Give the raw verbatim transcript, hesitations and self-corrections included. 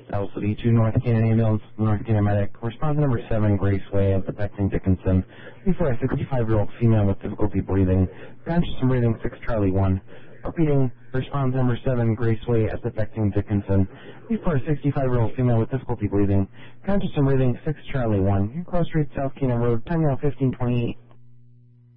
L C D two North Canaan Ambulance, North Canaan Medic. Response number seven, Grace Way of Detecting Dickinson. For a sixty-five-year-old female with difficulty breathing. Conscious and breathing, six Charlie one. Repeating, response number seven, Grace Way as Detecting Dickinson. For a sixty-five-year-old female with difficulty breathing. Conscious and breathing, six Charlie one. Cross Street, South Canaan Road, time now fifteen twenty-eight.